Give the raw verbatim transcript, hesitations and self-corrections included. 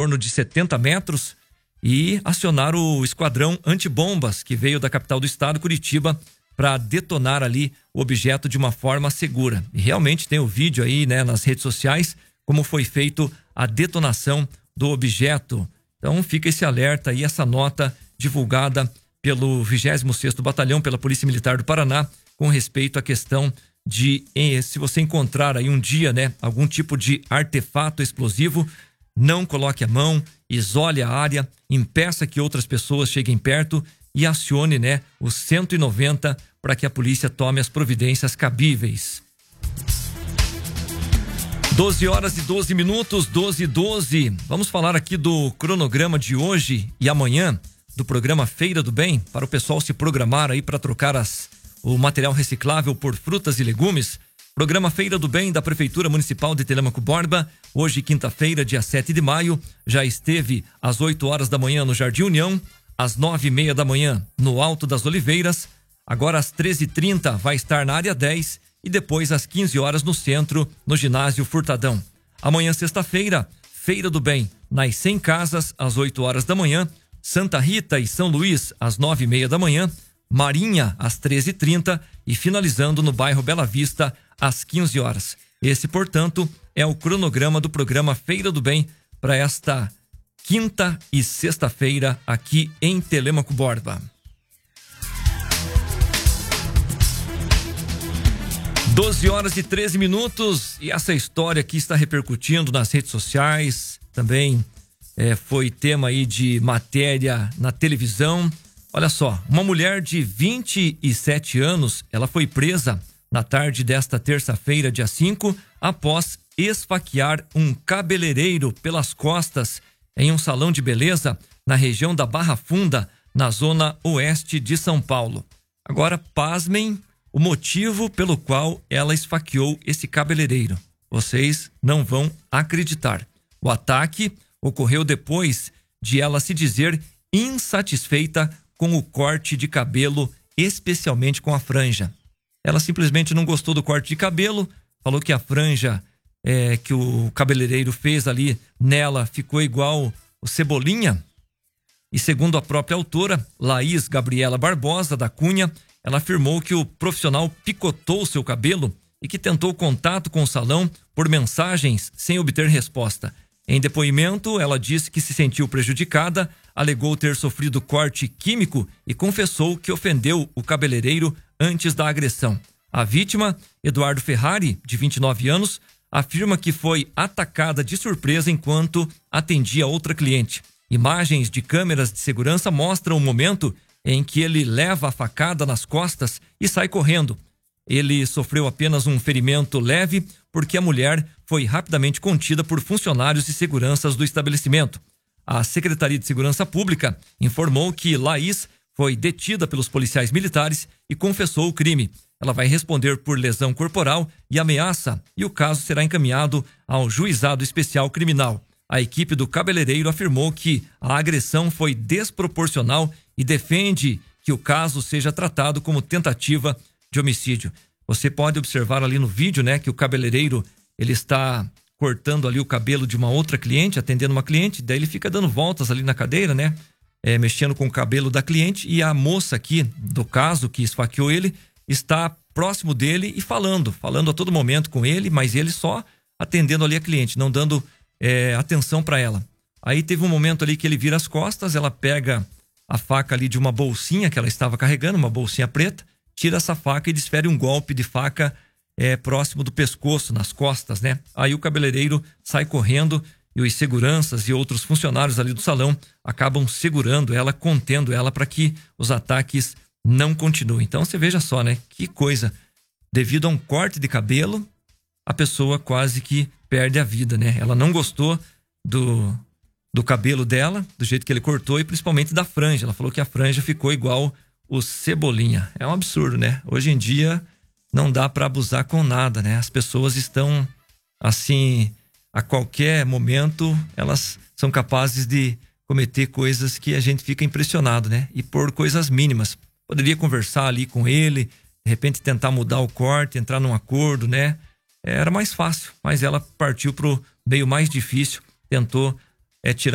torno de setenta metros e acionaram o esquadrão antibombas que veio da capital do estado, Curitiba, para detonar ali o objeto de uma forma segura. E realmente tem o vídeo aí, né, nas redes sociais, como foi feito a detonação do objeto. Então fica esse alerta aí, essa nota divulgada pelo vigésimo sexto Batalhão, pela Polícia Militar do Paraná, com respeito à questão de, eh, se você encontrar aí um dia, né, algum tipo de artefato explosivo, não coloque a mão, isole a área, impeça que outras pessoas cheguem perto e acione, né, o cento e noventa para que a polícia tome as providências cabíveis. doze horas e doze minutos, doze e doze. Vamos falar aqui do cronograma de hoje e amanhã do programa Feira do Bem, para o pessoal se programar aí para trocar as, o material reciclável por frutas e legumes. Programa Feira do Bem da Prefeitura Municipal de Telêmaco Borba, hoje quinta-feira, dia sete de maio, já esteve às oito horas da manhã no Jardim União, às nove e meia da manhã no Alto das Oliveiras, agora às treze e trinta vai estar na área dez e depois às quinze horas no centro, no ginásio Furtadão. Amanhã, sexta-feira, Feira do Bem, nas cem casas, às oito horas da manhã, Santa Rita e São Luís, às nove e meia da manhã, Marinha, às treze e trinta e finalizando no bairro Bela Vista, às quinze horas. Esse, portanto, é o cronograma do programa Feira do Bem para esta quinta e sexta-feira aqui em Telêmaco Borba. doze horas e treze minutos e essa história aqui está repercutindo nas redes sociais, também é, foi tema aí de matéria na televisão. Olha só, uma mulher de vinte e sete anos, ela foi presa na tarde desta terça-feira, dia cinco, após esfaquear um cabeleireiro pelas costas em um salão de beleza na região da Barra Funda, na zona oeste de São Paulo. Agora, pasmem o motivo pelo qual ela esfaqueou esse cabeleireiro. Vocês não vão acreditar. O ataque ocorreu depois de ela se dizer insatisfeita com o corte de cabelo, especialmente com a franja. Ela simplesmente não gostou do corte de cabelo, falou que a franja é, que o cabeleireiro fez ali nela ficou igual o Cebolinha. E segundo a própria autora, Laís Gabriela Barbosa da Cunha, ela afirmou que o profissional picotou seu cabelo e que tentou contato com o salão por mensagens sem obter resposta. Em depoimento, ela disse que se sentiu prejudicada, alegou ter sofrido corte químico e confessou que ofendeu o cabeleireiro antes da agressão. A vítima, Eduardo Ferrari, de vinte e nove anos, afirma que foi atacada de surpresa enquanto atendia outra cliente. Imagens de câmeras de segurança mostram o momento em que ele leva a facada nas costas e sai correndo. Ele sofreu apenas um ferimento leve porque a mulher foi rapidamente contida por funcionários de segurança do estabelecimento. A Secretaria de Segurança Pública informou que Laís foi detida pelos policiais militares e confessou o crime. Ela vai responder por lesão corporal e ameaça e o caso será encaminhado ao Juizado Especial Criminal. A equipe do cabeleireiro afirmou que a agressão foi desproporcional e defende que o caso seja tratado como tentativa de homicídio. Você pode observar ali no vídeo, né, que o cabeleireiro, ele está cortando ali o cabelo de uma outra cliente, atendendo uma cliente, daí ele fica dando voltas ali na cadeira, né, é, mexendo com o cabelo da cliente, e a moça aqui do caso que esfaqueou ele está próximo dele e falando, falando a todo momento com ele, mas ele só atendendo ali a cliente, não dando é, atenção para ela. Aí teve um momento ali que ele vira as costas, ela pega a faca ali de uma bolsinha que ela estava carregando, uma bolsinha preta, tira essa faca e desfere um golpe de faca é, próximo do pescoço, nas costas, né? Aí o cabeleireiro sai correndo e os seguranças e outros funcionários ali do salão acabam segurando ela, contendo ela para que os ataques não continuem. Então você veja só, né? Que coisa. Devido a um corte de cabelo, a pessoa quase que perde a vida, né? Ela não gostou do... do cabelo dela, do jeito que ele cortou e principalmente da franja. Ela falou que a franja ficou igual o Cebolinha. É um absurdo, né? Hoje em dia não dá para abusar com nada, né? As pessoas estão assim, a qualquer momento elas são capazes de cometer coisas que a gente fica impressionado, né? E por coisas mínimas. Poderia conversar ali com ele, de repente tentar mudar o corte, entrar num acordo, né? Era mais fácil, mas ela partiu pro meio mais difícil, tentou é, tirar